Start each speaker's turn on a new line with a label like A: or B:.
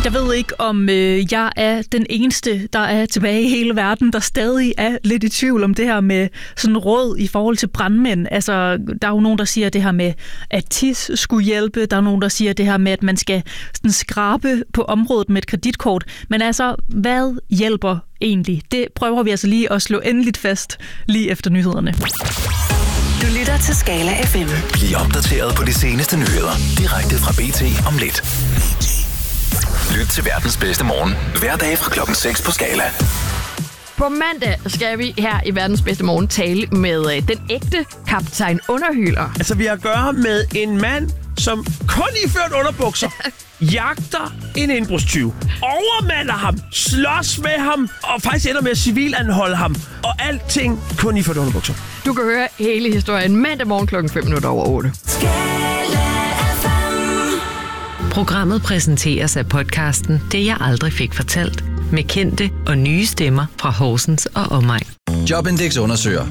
A: Jeg ved ikke, om jeg er den eneste, der er tilbage i hele verden, der stadig er lidt i tvivl om det her med sådan råd i forhold til brandmænd. Altså, der er jo nogen, der siger det her med, at tis skulle hjælpe. Der er nogen, der siger det her med, at man skal sådan skrabe på området med et kreditkort. Men altså, hvad hjælper egentlig? Det prøver vi altså lige at slå endeligt fast lige efter nyhederne.
B: Du lytter til Skala FM.
C: Bliv opdateret på de seneste nyheder direkte fra BT om lidt. Lyt til verdens bedste morgen hver dag fra klokken 6 på Skala.
D: På mandag skal vi her i verdens bedste morgen tale med den ægte kaptajn Underhyler.
E: Altså, vi har at gøre med en mand, som kun iført underbukser jagter en indbrudstyv, overmander ham, slås med ham og faktisk ender med at civilanholde ham. Og alting kun iført underbukser.
D: Du kan høre hele historien mandag morgen klokken 8:05.
B: Programmet præsenteres af podcasten Det jeg aldrig fik fortalt med kendte og nye stemmer fra Horsens og omegn.
F: Jobindex undersøger,